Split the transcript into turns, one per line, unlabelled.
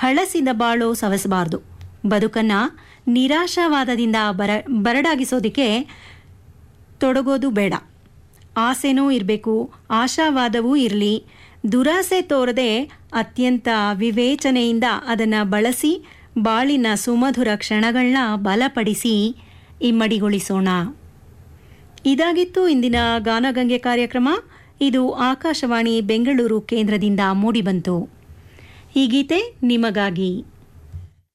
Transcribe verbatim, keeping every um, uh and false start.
ಹಳಸಿದ ಬಾಳು ಸವಸಬಾರ್ದು. ಬದುಕನ್ನು ನಿರಾಶಾವಾದದಿಂದ ಬರ ಬರಡಾಗಿಸೋದಕ್ಕೆ ತೊಡಗೋದು ಬೇಡ. ಆಸೆನೂ ಇರಬೇಕು, ಆಶಾವಾದವೂ ಇರಲಿ. ದುರಾಸೆ ತೋರದೆ ಅತ್ಯಂತ ವಿವೇಚನೆಯಿಂದ ಅದನ್ನು ಬಳಸಿ ಬಾಳಿನ ಸುಮಧುರ ಕ್ಷಣಗಳನ್ನ ಬಲಪಡಿಸಿ ಇಮ್ಮಡಿಗೊಳಿಸೋಣ. ಇದಾಗಿತ್ತು ಇಂದಿನ ಗಾನಗಂಗೆ ಕಾರ್ಯಕ್ರಮ. ಇದು ಆಕಾಶವಾಣಿ ಬೆಂಗಳೂರು ಕೇಂದ್ರದಿಂದ ಮೂಡಿಬಂತು. ಈ ಗೀತೆ ನಿಮಗಾಗಿ.